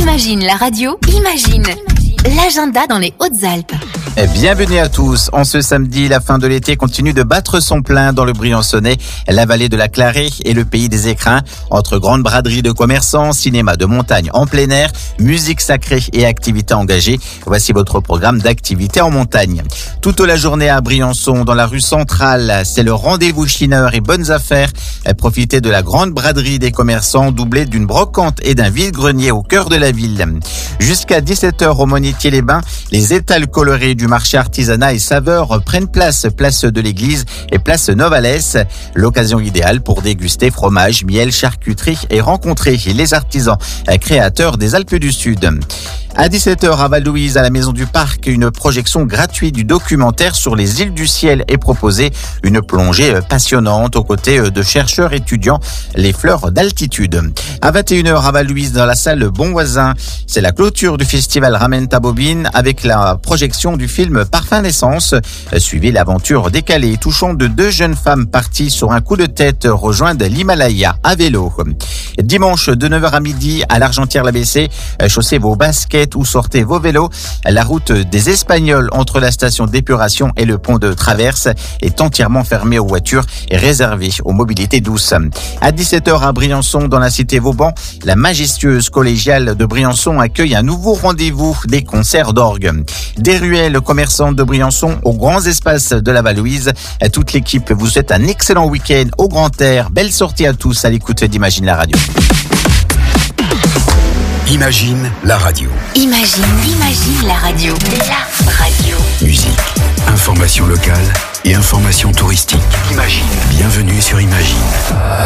Imagine la radio, imagine l'agenda dans les Hautes-Alpes. Bienvenue à tous. En ce samedi, la fin de l'été continue de battre son plein dans le Briançonnais, la vallée de la Clarée et le pays des écrins. Entre grandes braderies de commerçants, cinéma de montagne en plein air, musique sacrée et activités engagées, voici votre programme d'activités en montagne. Toute la journée à Briançon, dans la rue centrale, c'est le rendez-vous chineur et bonnes affaires. Profitez de la grande braderie des commerçants, doublée d'une brocante et d'un vide-grenier au cœur de la ville. Jusqu'à 17h au Monetier-les-Bains, les étals colorés du marché artisanat et saveurs prennent place de l'église et place Novalès. L'occasion idéale pour déguster fromage, miel, charcuterie et rencontrer les artisans créateurs des Alpes du Sud. À 17h à Val-Louise, à la Maison du Parc, une projection gratuite du documentaire sur les îles du ciel est proposée. Une plongée passionnante aux côtés de chercheurs étudiants les fleurs d'altitude. À 21h à Val-Louise, dans la salle Bonvoisin, c'est la clôture du festival Ramène ta bobine avec la projection du film Parfum d'essence. Suivez l'aventure décalée et touchante de deux jeunes femmes parties sur un coup de tête rejoindre l'Himalaya à vélo. Dimanche de 9h à midi à l'Argentière-l'ABC, chaussez vos baskets ou sortez vos vélos. La route des Espagnols entre la station d'épuration et le pont de Traverse est entièrement fermée aux voitures et réservée aux mobilités douces. À 17h à Briançon, dans la cité Vauban, la majestueuse collégiale de Briançon accueille un nouveau rendez-vous des concerts d'orgue. Des ruelles commerçantes de Briançon aux grands espaces de la Val-Louise. Toute l'équipe vous souhaite un excellent week-end au grand air. Belle sortie à tous à l'écoute d'Imagine la radio. Imagine la radio. Imagine la radio. La radio. Musique, information locale et information touristique. Imagine. Bienvenue sur Imagine.